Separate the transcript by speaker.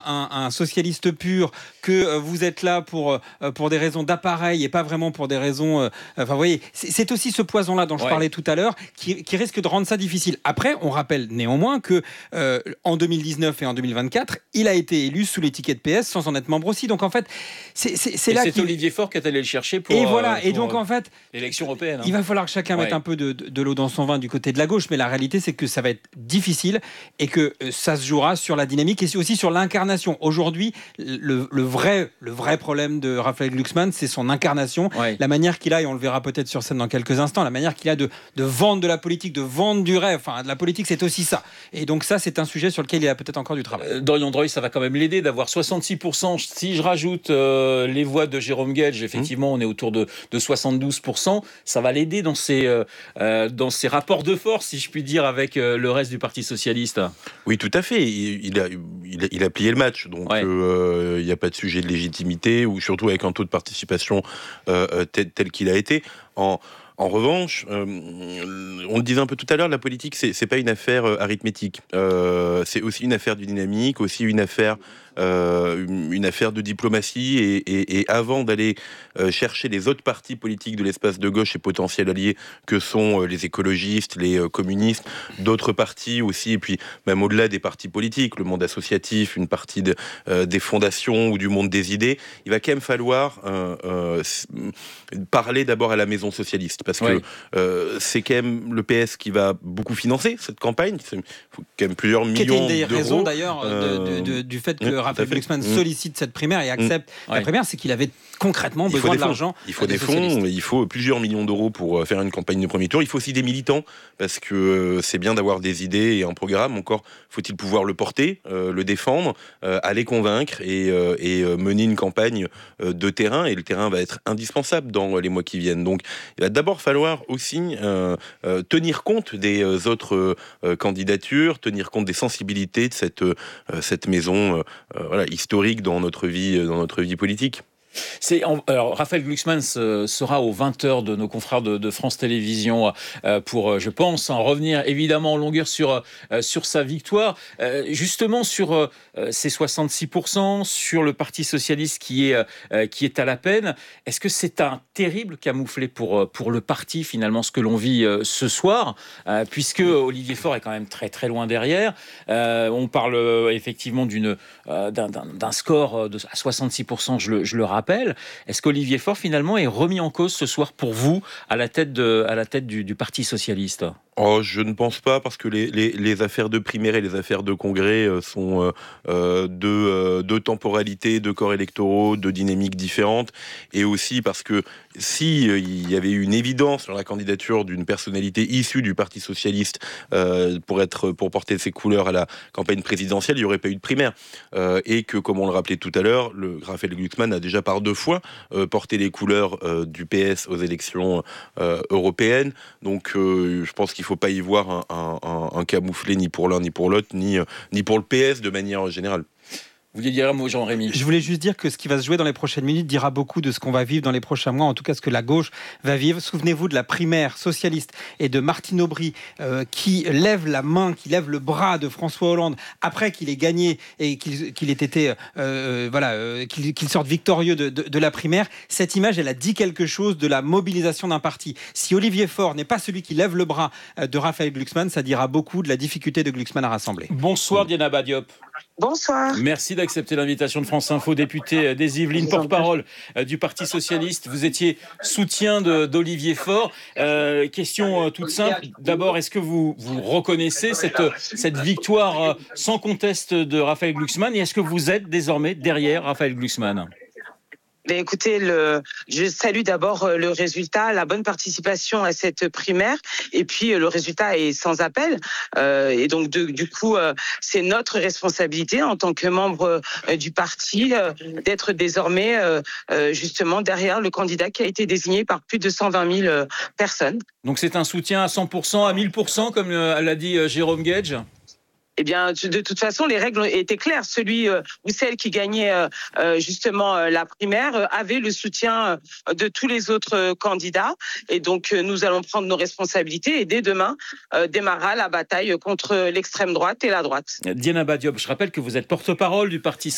Speaker 1: un socialiste pur, que vous êtes là pour des raisons d'appareil et pas vraiment pour des raisons... Enfin, vous voyez, c'est aussi ce poison-là dont je parlais tout à l'heure qui risque de rendre ça difficile. Après, on rappelle néanmoins que en 2019 et en 2024, il a été élu sous l'étiquette PS sans en être membre aussi. Donc en fait, c'est là
Speaker 2: c'est Olivier Faure qui est allé le chercher pour...
Speaker 1: Et voilà, et donc en fait...
Speaker 2: l'élection européenne.
Speaker 1: Il va falloir que chacun mette un peu de l'eau dans son vin du côté de la gauche, mais la réalité, c'est que ça va être difficile et que ça se jouera sur la dynamique et aussi sur l'incarnation. Aujourd'hui, le vrai problème de Raphaël Glucksmann, c'est son incarnation, la manière qu'il a, et on le verra peut-être sur scène dans quelques instants, la manière qu'il a de vendre de la politique, de vendre du rêve. Enfin, de la politique, c'est aussi ça. Et donc ça, c'est un sujet sur lequel il a peut-être encore du travail.
Speaker 2: Dorian Droy, ça va quand même l'aider d'avoir 66%. Si je rajoute les voix de Jérôme Guedj, effectivement, on est autour de 72%. Ça va l'aider dans ses rapports de force, si je puis dire, avec le reste du Parti socialiste.
Speaker 3: Oui, tout à fait. Il a plié le match, donc il n'y a pas de sujet de légitimité, ou surtout avec un taux de participation tel qu'il a été. En revanche, on le disait un peu tout à l'heure, la politique, c'est pas une affaire arithmétique. C'est aussi une affaire de dynamique, aussi une affaire de diplomatie. Et avant d'aller chercher les autres partis politiques de l'espace de gauche et potentiels alliés que sont les écologistes, les communistes, d'autres partis aussi, et puis même au-delà des partis politiques, le monde associatif, une partie des fondations ou du monde des idées, il va quand même falloir parler d'abord à la maison socialiste. Parce que c'est quand même le PS qui va beaucoup financer cette campagne. Il faut quand même plusieurs millions d'euros.
Speaker 1: Qui était une des raisons d'ailleurs du fait que Raphaël Glucksmann sollicite cette primaire et accepte la primaire, c'est qu'il avait concrètement besoin de l'argent.
Speaker 3: Il faut des fonds, il faut plusieurs millions d'euros pour faire une campagne de premier tour. Il faut aussi des militants, parce que c'est bien d'avoir des idées et un programme. Encore faut-il pouvoir le porter, le défendre, aller convaincre et mener une campagne de terrain. Et le terrain va être indispensable dans les mois qui viennent. Donc il va d'abord falloir aussi tenir compte des autres candidatures, tenir compte des sensibilités de cette maison historique dans notre vie politique.
Speaker 2: Alors, Raphaël Glucksmann sera aux 20h de nos confrères de France Télévisions pour, je pense, en revenir évidemment en longueur sur sa victoire. Justement, sur ces 66%, sur le Parti Socialiste qui est à la peine, est-ce que c'est un terrible camouflet pour le parti, finalement, ce que l'on vit ce soir, puisque Olivier Faure est quand même très, très loin derrière. On parle effectivement d'un score à 66%, je le rappelle. Est-ce qu'Olivier Faure, finalement, est remis en cause ce soir pour vous à la tête du Parti Socialiste ?
Speaker 3: Je ne pense pas, parce que les affaires de primaire et les affaires de congrès sont de temporalité, de corps électoraux, de dynamiques différentes, et aussi parce que si il y avait eu une évidence sur la candidature d'une personnalité issue du Parti socialiste pour porter ses couleurs à la campagne présidentielle, il n'y aurait pas eu de primaire, et que, comme on le rappelait tout à l'heure, Raphaël Glucksmann a déjà par 2 fois porté les couleurs du PS aux élections européennes. Donc je pense qu'il ne faut pas y voir un camouflet ni pour l'un ni pour l'autre, ni pour le PS de manière générale.
Speaker 2: Vous vouliez dire un mot, Jean-Rémy ?
Speaker 1: Je voulais juste dire que ce qui va se jouer dans les prochaines minutes dira beaucoup de ce qu'on va vivre dans les prochains mois, en tout cas ce que la gauche va vivre. Souvenez-vous de la primaire socialiste et de Martine Aubry qui lève la main, qui lève le bras de François Hollande après qu'il ait gagné et qu'il ait été, qu'il sorte victorieux de la primaire. Cette image, elle a dit quelque chose de la mobilisation d'un parti. Si Olivier Faure n'est pas celui qui lève le bras de Raphaël Glucksmann, ça dira beaucoup de la difficulté de Glucksmann à rassembler.
Speaker 2: Bonsoir Diana Badiop.
Speaker 4: Bonsoir.
Speaker 2: Merci d'accepter l'invitation de France Info, députée des Yvelines, porte-parole du Parti Socialiste. Vous étiez soutien d'Olivier Faure. Question toute simple. D'abord, est-ce que vous reconnaissez cette victoire sans conteste de Raphaël Glucksmann, et est-ce que vous êtes désormais derrière Raphaël Glucksmann ?
Speaker 4: Écoutez, je salue d'abord le résultat, la bonne participation à cette primaire, et puis le résultat est sans appel. Et donc du coup, c'est notre responsabilité en tant que membre du parti d'être désormais justement derrière le candidat qui a été désigné par plus de 120 000 personnes.
Speaker 2: Donc c'est un soutien à 100%, à 1000%, comme l'a dit Jérôme Guedj ?
Speaker 4: Eh bien, de toute façon, les règles étaient claires. Celui ou celle qui gagnait justement la primaire avait le soutien de tous les autres candidats. Et donc, nous allons prendre nos responsabilités et dès demain, démarrera la bataille contre l'extrême droite et la droite.
Speaker 2: Diana Badiop, je rappelle que vous êtes porte-parole du Parti